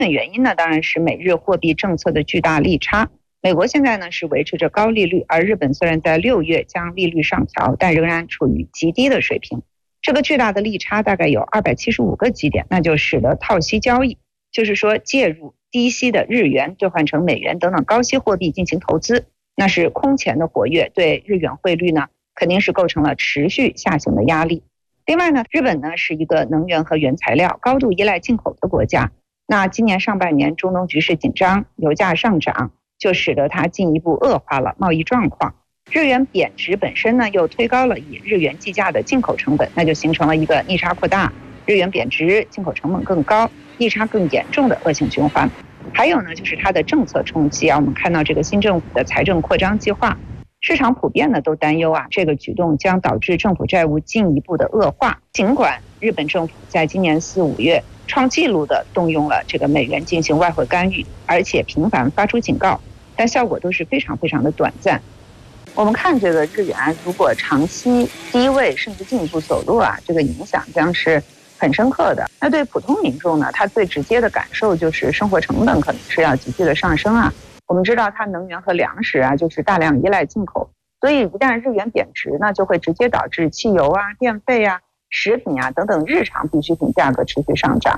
原因呢，当然是美日货币政策的巨大利差。美国现在呢是维持着高利率，而日本虽然在6月将利率上调，但仍然处于极低的水平。这个巨大的利差大概有275个基点，那就使得套息交易，就是说介入低息的日元兑换成美元等等高息货币进行投资，那是空前的活跃，对日元汇率呢肯定是构成了持续下行的压力。另外呢，日本呢是一个能源和原材料高度依赖进口的国家，那今年上半年中东局势紧张，油价上涨，就使得它进一步恶化了贸易状况。日元贬值本身呢又推高了以日元计价的进口成本，那就形成了一个逆差扩大，日元贬值，进口成本更高，逆差更严重的恶性循环。还有呢就是它的政策冲击啊，我们看到这个新政府的财政扩张计划，市场普遍的都担忧啊，这个举动将导致政府债务进一步的恶化。尽管日本政府在今年4、5月创纪录的动用了这个美元进行外汇干预，而且频繁发出警告，但效果都是非常非常的短暂。我们看这个日元如果长期低位甚至进一步走弱啊，这个影响将是很深刻的。那对普通民众呢，他最直接的感受就是生活成本可能是要急剧的上升啊。我们知道它能源和粮食啊就是大量依赖进口，所以一旦日元贬值呢，就会直接导致汽油啊、电费啊、食品啊等等日常必需品价格持续上涨。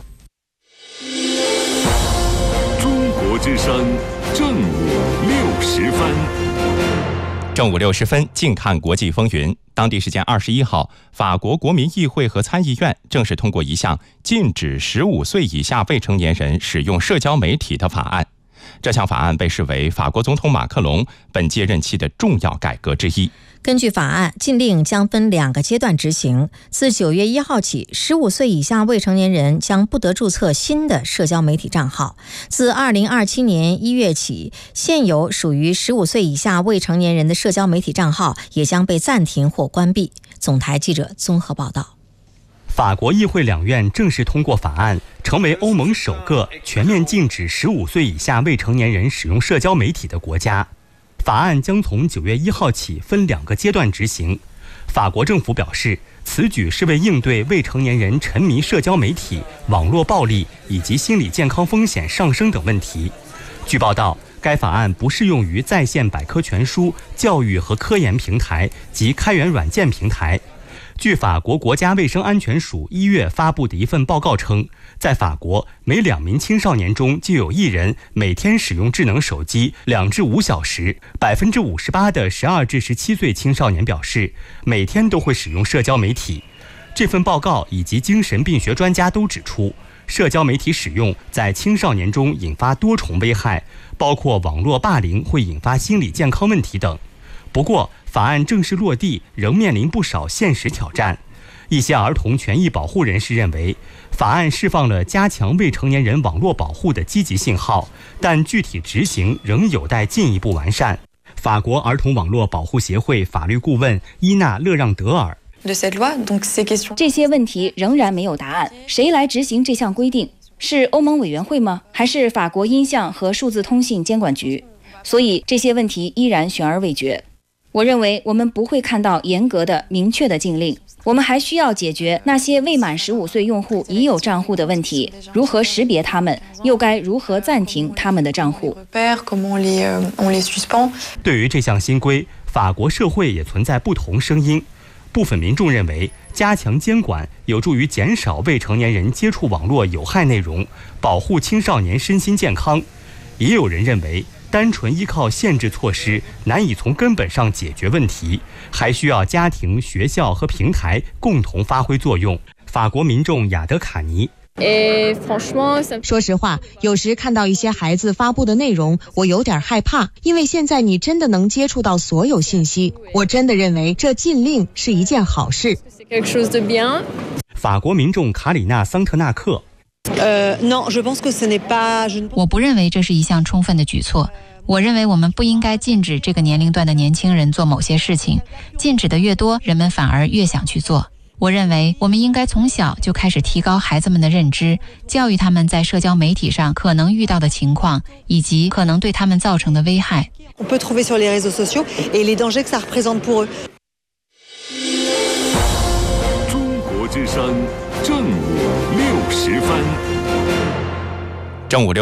中国之声正午60分。 正午60分，静看国际风云。当地时间21号，法国国民议会和参议院正式通过一项禁止15岁以下未成年人使用社交媒体的法案。这项法案被视为法国总统马克龙本届任期的重要改革之一。 根据法案，禁令将分2个阶段执行。自9月1号起，15岁以下未成年人将不得注册新的社交媒体账号。自2027年1月起，现有属于15岁以下未成年人的社交媒体账号也将被暂停或关闭。总台记者综合报道。 法国议会2院正式通过法案，成为欧盟首个全面禁止15岁以下未成年人使用社交媒体的国家。法案将从9月1号起分2个阶段执行。法国政府表示，此举是为应对未成年人沉迷社交媒体、网络暴力以及心理健康风险上升等问题。据报道，该法案不适用于在线百科全书、教育和科研平台及开源软件平台。据法国国家卫生安全署1月发布的一份报告称，在法国每2名青少年中就有1人每天使用智能手机2至5小时，58%的12至17岁青少年表示每天都会使用社交媒体。这份报告以及精神病学专家都指出，社交媒体使用在青少年中引发多重危害，包括网络霸凌会引发心理健康问题等。不过，法案正式落地仍面临不少现实挑战。一些儿童权益保护人士认为，法案释放了加强未成年人网络保护的积极信号，但具体执行仍有待进一步完善。法国儿童网络保护协会法律顾问伊娜·勒让德尔： 这些问题仍然没有答案，谁来执行这项规定？是欧盟委员会吗？还是法国音像和数字通信监管局？所以这些问题依然悬而未决。我认为我们不会看到严格的、明确的禁令，我们还需要解决那些未满15岁用户已有账户的问题，如何识别他们，又该如何暂停他们的账户。 对于这项新规，法国社会也存在不同声音。部分民众认为，加强监管有助于减少未成年人接触网络有害内容，保护青少年身心健康。也有人认为，单纯依靠限制措施难以从根本上解决问题，还需要家庭、学校和平台共同发挥作用。法国民众雅德卡尼： 说实话，有时看到一些孩子发布的内容，我有点害怕，因为现在你真的能接触到所有信息。我真的认为这禁令是一件好事。 法国民众卡里纳·桑特纳克： 我不认为这是一项充分的举措。我认为我们不应该禁止这个年龄段的年轻人做某些事情，禁止的越多，人们反而越想去做。我认为我们应该从小就开始提高孩子们的认知，教育他们在社交媒体上可能遇到的情况，以及可能对他们造成的危害。 中国之声正午60分。 正午6